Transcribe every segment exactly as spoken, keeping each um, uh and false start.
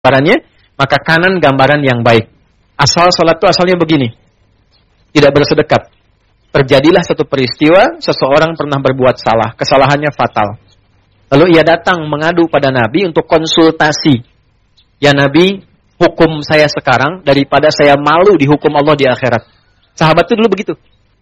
gambarannya, maka kanan gambaran yang baik. Asal sholat itu asalnya begini. Tidak bersedekat. Terjadilah satu peristiwa, seseorang pernah berbuat salah, kesalahannya fatal. Lalu ia datang mengadu pada Nabi untuk konsultasi. Ya Nabi, hukum saya sekarang daripada saya malu dihukum Allah di akhirat. Sahabat itu dulu begitu.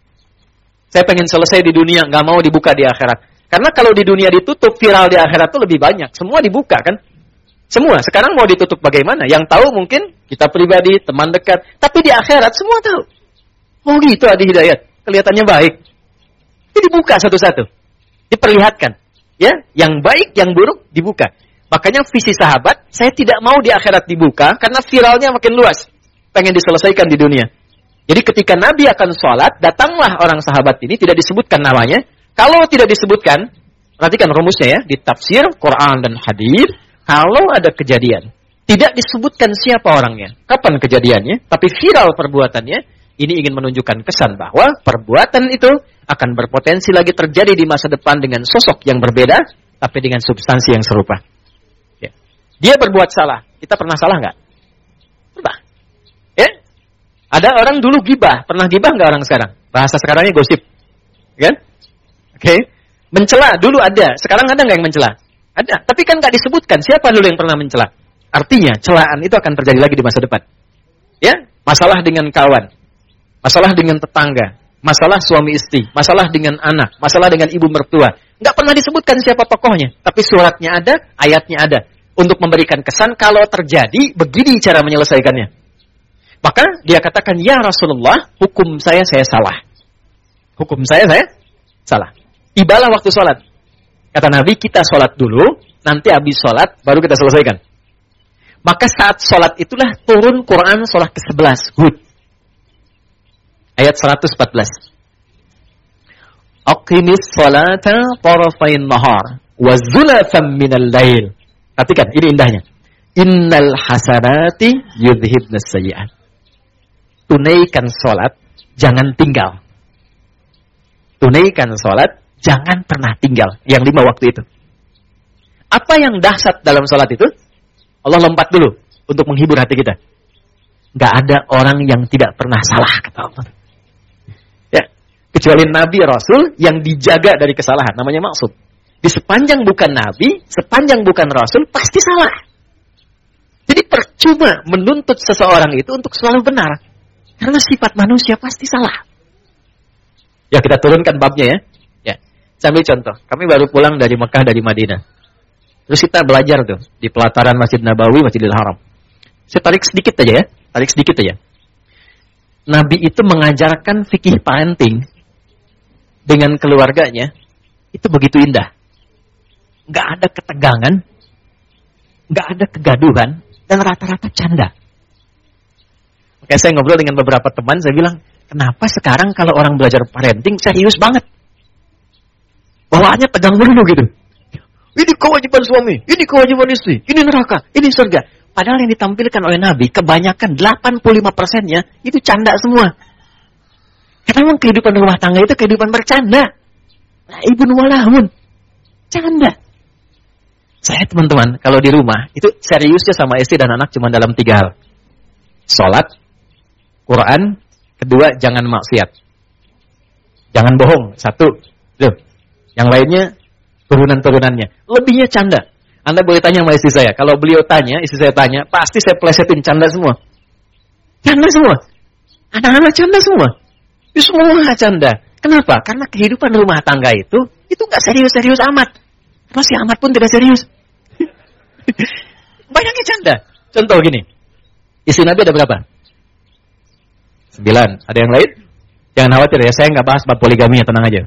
Saya pengen selesai di dunia, nggak mau dibuka di akhirat. Karena kalau di dunia ditutup, viral di akhirat itu lebih banyak. Semua dibuka kan? Semua. Sekarang mau ditutup bagaimana? Yang tahu mungkin kita pribadi, teman dekat. Tapi di akhirat semua tahu. Oh gitu Adi Hidayat. Kelihatannya baik. Jadi dibuka satu-satu. Diperlihatkan. Ya, yang baik, yang buruk dibuka. Makanya visi sahabat, saya tidak mau di akhirat dibuka karena viralnya makin luas. Pengen diselesaikan di dunia. Jadi ketika Nabi akan sholat, datanglah orang sahabat ini, tidak disebutkan namanya. Kalau tidak disebutkan, perhatikan rumusnya ya, di tafsir Quran dan hadis, kalau ada kejadian, tidak disebutkan siapa orangnya, kapan kejadiannya, tapi viral perbuatannya, ini ingin menunjukkan kesan bahwa perbuatan itu akan berpotensi lagi terjadi di masa depan dengan sosok yang berbeda, tapi dengan substansi yang serupa. Ya. Dia berbuat salah. Kita pernah salah nggak? Pernah. Ya? Ada orang dulu gibah. Pernah gibah nggak orang sekarang? Bahasa sekarangnya gosip. Kan? Oke. Okay. Mencela dulu ada. Sekarang ada nggak yang mencela? Ada. Tapi kan nggak disebutkan siapa dulu yang pernah mencela. Artinya celaan itu akan terjadi lagi di masa depan. Ya? Masalah dengan kawan. Masalah dengan tetangga, masalah suami istri, masalah dengan anak, masalah dengan ibu mertua. Nggak pernah disebutkan siapa tokohnya, tapi suratnya ada, ayatnya ada. Untuk memberikan kesan kalau terjadi, begini cara menyelesaikannya. Maka dia katakan, ya Rasulullah, hukum saya, saya salah. Hukum saya, saya salah. Tibalah waktu sholat. Kata Nabi, kita sholat dulu, nanti habis sholat, baru kita selesaikan. Maka saat sholat itulah turun Quran surah ke sebelas, Hud. Ayat seratus empat belas. Aqimis salata tarafain nahar wa zulafan minal lail. Perhatikan, ini indahnya. Innal hasanati yudhibnas sayyi'at. Tunaikan salat, jangan tinggal. Tunaikan salat, jangan pernah tinggal. Yang lima waktu itu. Apa yang dahsyat dalam salat itu? Allah lompat dulu untuk menghibur hati kita. Gak ada orang yang tidak pernah salah, kata Allah. Kecuali Nabi Rasul yang dijaga dari kesalahan. Namanya maksud. Di sepanjang bukan Nabi, sepanjang bukan Rasul, pasti salah. Jadi percuma menuntut seseorang itu untuk selalu benar. Karena sifat manusia pasti salah. Ya kita turunkan babnya ya. Ya. Sambil contoh. Kami baru pulang dari Mekah, dari Madinah. Terus kita belajar tuh. Di pelataran Masjid Nabawi, Masjidil Haram. Saya tarik sedikit aja ya. Tarik sedikit aja. Nabi itu mengajarkan fikih parenting dengan keluarganya, itu begitu indah. Nggak ada ketegangan, nggak ada kegaduhan, dan rata-rata canda. Oke, saya ngobrol dengan beberapa teman, saya bilang, kenapa sekarang kalau orang belajar parenting serius banget? Bawaannya tegang dulu gitu. Ini kewajiban suami, ini kewajiban istri, ini neraka, ini surga. Padahal yang ditampilkan oleh Nabi, kebanyakan delapan puluh lima persennya itu canda semua. Karena memang kehidupan rumah tangga itu kehidupan bercanda. Nah, ibun walahun. Canda. Saya teman-teman, kalau di rumah, itu seriusnya sama istri dan anak cuma dalam tiga hal. Sholat, Quran, kedua, jangan maksiat. Jangan bohong, satu. Loh. Yang lainnya, turunan-turunannya. Lebihnya canda. Anda boleh tanya sama istri saya. Kalau beliau tanya, istri saya tanya, pasti saya plesetin canda semua. Canda semua. Anak-anak canda semua. Itu semua canda. Kenapa? Karena kehidupan rumah tangga itu, itu gak serius-serius amat. Terus si amat pun tidak serius. Banyaknya canda. Contoh gini. Istri Nabi ada berapa? Sembilan. Ada yang lain? Jangan khawatir ya, saya gak bahas bab poligami ya, tenang aja.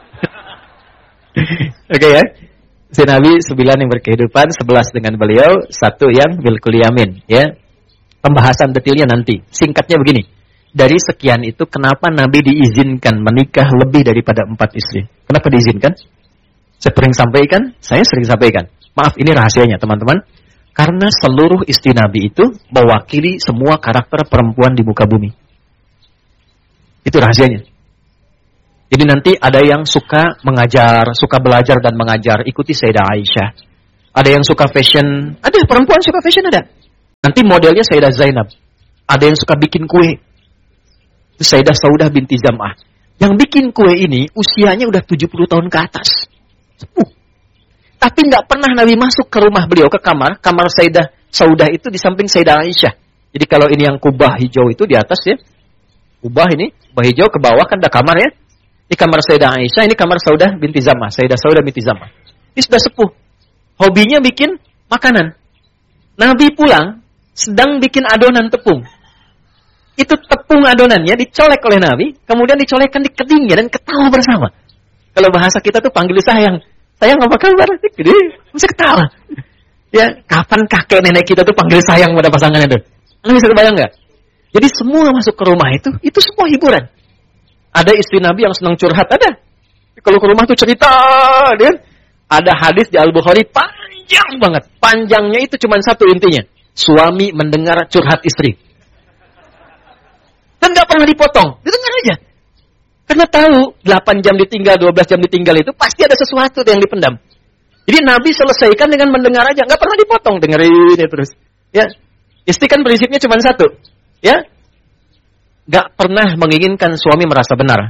Oke okay, ya. Istri Nabi sembilan yang berkehidupan, sebelas dengan beliau, satu yang bilkul yamin. Ya. Pembahasan detailnya nanti. Singkatnya begini. Dari sekian itu, kenapa Nabi diizinkan menikah lebih daripada empat istri? Kenapa diizinkan? Saya sering sampaikan, saya sering sampaikan. Maaf, ini rahasianya teman-teman. Karena seluruh istri Nabi itu mewakili semua karakter perempuan di muka bumi. Itu rahasianya. Jadi nanti ada yang suka mengajar, suka belajar dan mengajar. Ikuti Sayyidah Aisyah. Ada yang suka fashion. Ada perempuan suka fashion ada. Nanti modelnya Sayyidah Zainab. Ada yang suka bikin kue. Itu Sayyidah Saudah binti Zam'ah. Yang bikin kue ini usianya udah tujuh puluh tahun ke atas. Sepuh. Tapi nggak pernah Nabi masuk ke rumah beliau, ke kamar. Kamar Sayyidah Saudah itu di samping Sayyidah Aisyah. Jadi kalau ini yang kubah hijau itu di atas ya. Kubah ini, kubah hijau ke bawah kan ada kamar ya. Ini kamar Sayyidah Aisyah, ini kamar Saudah binti Zam'ah. Sayyidah Saudah binti Zam'ah. Ini sudah sepuh. Hobinya bikin makanan. Nabi pulang, sedang bikin adonan tepung. Itu tepung adonannya dicolek oleh Nabi, kemudian dicolekkan di kedingnya dan ketawa bersama. Kalau bahasa kita tuh panggil sayang. Sayang apa kabar? Gede, masih ketawa. Ya, kapan kakek nenek kita tuh panggil sayang pada pasangannya tuh? Anda bisa kebayang nggak? Jadi semua masuk ke rumah itu, itu semua hiburan. Ada istri Nabi yang senang curhat, ada. Kalau ke rumah tuh cerita, dia ada hadis di Al-Bukhari panjang banget. Panjangnya itu cuma satu intinya. Suami mendengar curhat istri. Dan nggak pernah dipotong, didengar aja. Karena tahu delapan jam ditinggal, dua belas jam ditinggal itu pasti ada sesuatu yang dipendam. Jadi Nabi selesaikan dengan mendengar aja, nggak pernah dipotong, dengerin ya terus. Ya, istri kan prinsipnya cuma satu, ya, nggak pernah menginginkan suami merasa benar.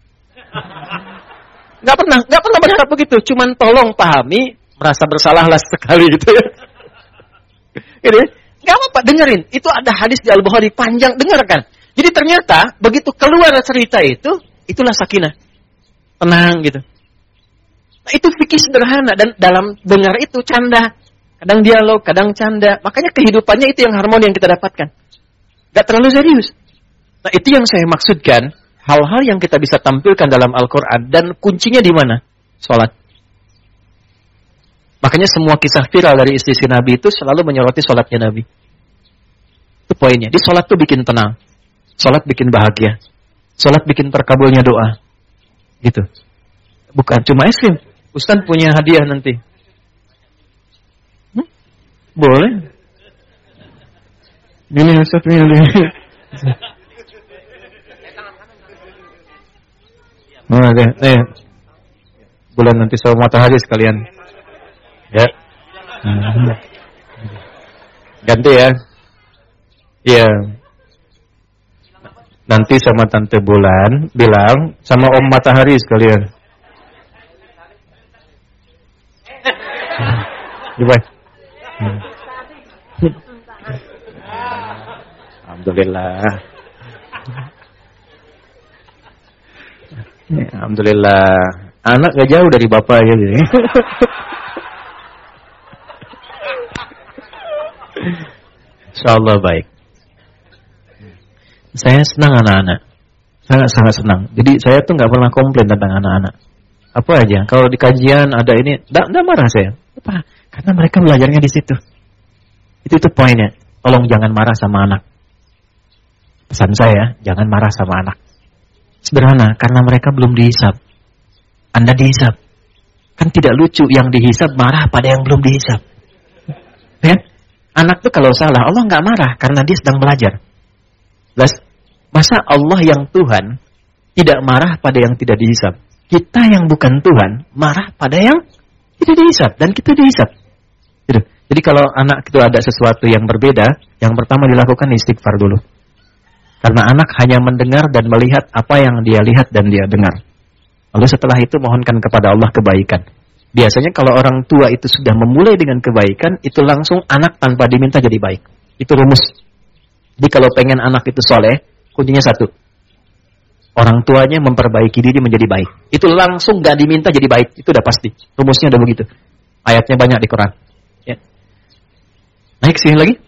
Nggak pernah, nggak pernah berharap begitu. Cuman tolong pahami, merasa bersalahlah sekali gitu ya. Gitu, nggak apa-apa, dengerin. Itu ada hadis di Al-Bukhari panjang, dengarkan. Jadi ternyata begitu keluar cerita itu, itulah sakinah, tenang gitu. Nah, itu fikih sederhana dan dalam dengar itu canda, kadang dialog, kadang canda. Makanya kehidupannya itu yang harmoni yang kita dapatkan. Gak terlalu serius. Nah itu yang saya maksudkan, hal-hal yang kita bisa tampilkan dalam Al-Quran dan kuncinya di mana? Salat. Makanya semua kisah viral dari istri Nabi itu selalu menyoroti salatnya Nabi. Itu poinnya. Di salat tuh bikin tenang. Salat bikin bahagia. Salat bikin terkabulnya doa. Gitu. Bukan cuma es krim. Ustaz punya hadiah nanti. Hmm? Boleh. Ini Ustaz pilih. Oh, ada. Eh. Bulan nanti sama matahari sekalian. Ya. Hmm. Ganti ya. Iya. Nanti sama Tante Bulan bilang sama Om Matahari sekalian. Gimana? Hmm. Alhamdulillah. Alhamdulillah. Anak gak jauh dari bapak aja jadi. Insyaallah baik. Saya senang anak-anak, sangat-sangat senang. Jadi saya tuh nggak pernah komplain tentang anak-anak. Apa aja, kalau di kajian ada ini, nggak marah saya. Apa? Karena mereka belajarnya di situ. Itu itu poinnya. Tolong jangan marah sama anak. Pesan saya, jangan marah sama anak. Sederhana, karena mereka belum dihisab. Anda dihisab. Kan tidak lucu yang dihisab marah pada yang belum dihisab. Ya? Anak tuh kalau salah, Allah nggak marah karena dia sedang belajar. Masa Allah yang Tuhan tidak marah pada yang tidak dihisab? Kita yang bukan Tuhan marah pada yang tidak dihisab dan kita dihisab. Gitu. Jadi kalau anak itu ada sesuatu yang berbeda, yang pertama dilakukan istighfar dulu. Karena anak hanya mendengar dan melihat apa yang dia lihat dan dia dengar. Lalu setelah itu mohonkan kepada Allah kebaikan. Biasanya kalau orang tua itu sudah memulai dengan kebaikan, itu langsung anak tanpa diminta jadi baik. Itu rumus. Jadi kalau pengen anak itu soleh, kuncinya satu. Orang tuanya memperbaiki diri menjadi baik. Itu langsung gak diminta jadi baik. Itu udah pasti. Rumusnya udah begitu. Ayatnya banyak di Quran. Ya. Naik sini lagi.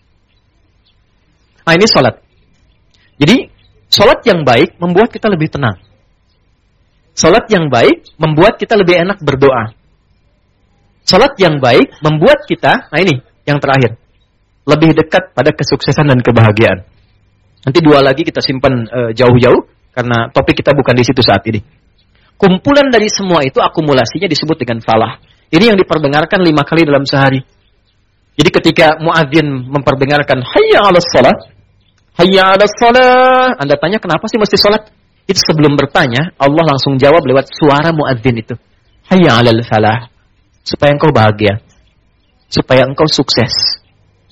Nah ini sholat. Jadi sholat yang baik membuat kita lebih tenang. Sholat yang baik membuat kita lebih enak berdoa. Sholat yang baik membuat kita, nah ini yang terakhir, lebih dekat pada kesuksesan dan kebahagiaan. Nanti dua lagi kita simpan uh, jauh-jauh karena topik kita bukan di situ saat ini. Kumpulan dari semua itu akumulasinya disebut dengan falah. Ini yang diperdengarkan lima kali dalam sehari. Jadi ketika muadzin memperdengarkan hayya 'alas shalah, hayya 'alas shalah, Anda tanya kenapa sih mesti salat? Itu sebelum bertanya, Allah langsung jawab lewat suara muadzin itu. Hayya 'alal falah. Supaya engkau bahagia. Supaya engkau sukses.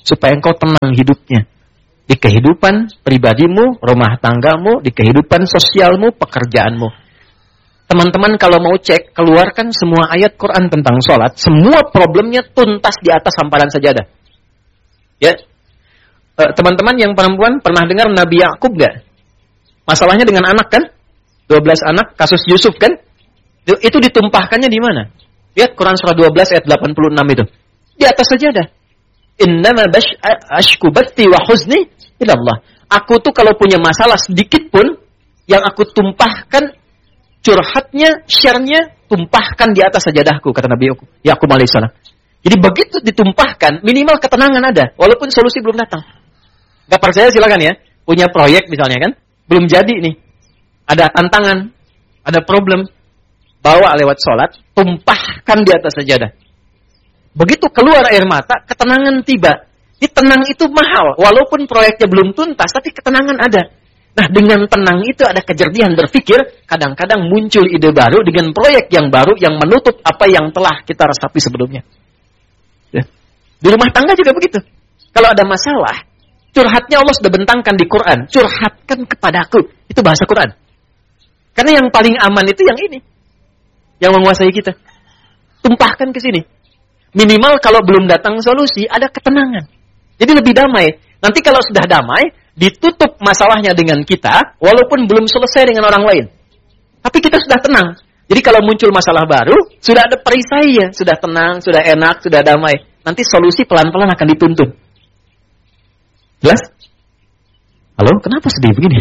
supaya engkau tenang hidupnya. Di kehidupan pribadimu, rumah tanggamu, di kehidupan sosialmu, pekerjaanmu. Teman-teman kalau mau cek, keluarkan semua ayat Quran tentang sholat. Semua problemnya tuntas di atas hamparan sajadah. Ya, e, teman-teman yang perempuan pernah dengar Nabi Yakub gak? Masalahnya dengan anak kan? dua belas anak, kasus Yusuf kan? Itu ditumpahkannya di mana? Lihat Quran surah dua belas ayat delapan puluh enam itu. Di atas sajadah. Innama ashku bathi wa huzni ilallah. Aku tuh kalau punya masalah sedikit pun, yang aku tumpahkan, curhatnya, share-nya, tumpahkan di atas sajadahku, kata Nabi Yakub alaihissalam. Jadi begitu ditumpahkan, minimal ketenangan ada, walaupun solusi belum datang. Gak percaya silakan ya, punya proyek misalnya kan, belum jadi nih, ada tantangan, ada problem, bawa lewat sholat, tumpahkan di atas sajadah. Begitu keluar air mata, ketenangan tiba. Di tenang itu mahal, walaupun proyeknya belum tuntas, tapi ketenangan ada. Nah, dengan tenang itu ada kejernihan berpikir, kadang-kadang muncul ide baru dengan proyek yang baru yang menutup apa yang telah kita resapi sebelumnya. Ya. Di rumah tangga juga begitu. Kalau ada masalah, curhatnya Allah sudah bentangkan di Quran, curhatkan kepadaku. Itu bahasa Quran. Karena yang paling aman itu yang ini, yang menguasai kita. Tumpahkan ke sini. Minimal kalau belum datang solusi, ada ketenangan. Jadi lebih damai. Nanti kalau sudah damai, ditutup masalahnya dengan kita, walaupun belum selesai dengan orang lain. Tapi kita sudah tenang. Jadi kalau muncul masalah baru, sudah ada perisai ya. Sudah tenang, sudah enak, sudah damai. Nanti solusi pelan-pelan akan dituntun. Jelas? Halo, kenapa sedih begini?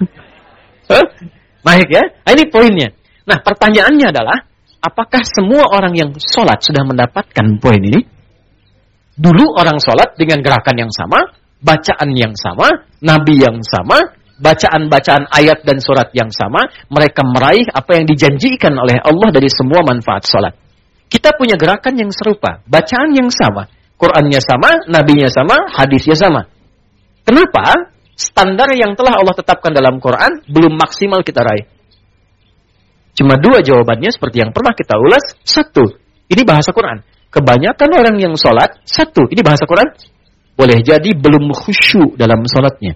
Baik ya, nah, ini poinnya. Nah, pertanyaannya adalah, apakah semua orang yang sholat sudah mendapatkan poin ini? Dulu orang sholat dengan gerakan yang sama, bacaan yang sama, nabi yang sama, bacaan-bacaan ayat dan surat yang sama, mereka meraih apa yang dijanjikan oleh Allah dari semua manfaat sholat. Kita punya gerakan yang serupa, bacaan yang sama, Qur'annya sama, nabinya sama, hadisnya sama. Kenapa? Standar yang telah Allah tetapkan dalam Quran belum maksimal kita raih. Cuma dua jawabannya seperti yang pernah kita ulas. Satu, ini bahasa Quran. Kebanyakan orang yang sholat, satu, ini bahasa Quran, boleh jadi belum khusyuk dalam sholatnya.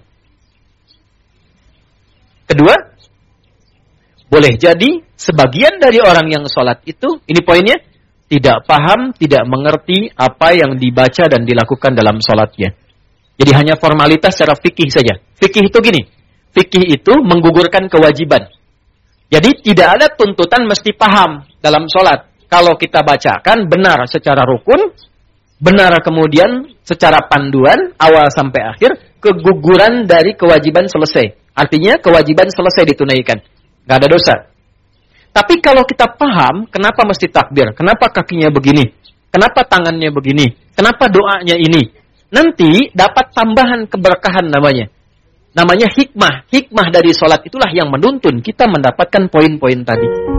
Kedua, boleh jadi sebagian dari orang yang sholat itu, ini poinnya, tidak paham, tidak mengerti apa yang dibaca dan dilakukan dalam sholatnya. Jadi hanya formalitas secara fikih saja. Fikih itu gini, fikih itu menggugurkan kewajiban. Jadi tidak ada tuntutan mesti paham dalam sholat. Kalau kita bacakan benar secara rukun, benar kemudian secara panduan, awal sampai akhir, keguguran dari kewajiban selesai. Artinya kewajiban selesai ditunaikan. Gak ada dosa. Tapi kalau kita paham, kenapa mesti takbir? Kenapa kakinya begini? Kenapa tangannya begini? Kenapa doanya ini? Nanti dapat tambahan keberkahan namanya. Namanya hikmah. Hikmah dari sholat itulah yang menuntun kita mendapatkan poin-poin tadi.